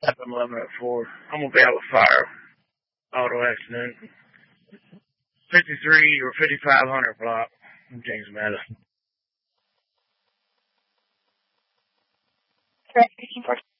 I'm 11 at 4. I'm going to be out with fire. Auto accident. 53 or 5500 block. James Madison.